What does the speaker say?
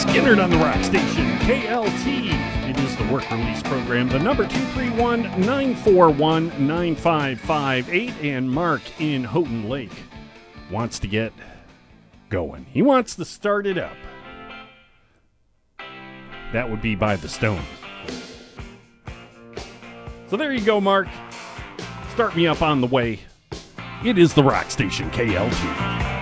Skinner on the Rock Station, KLT. It is the work release program, the number 231-941-9558. And Mark in Houghton Lake wants to get going. He wants to start it up. That would be by the Stones. So there you go, Mark. Start me up on the way. It is the Rock Station, KLT.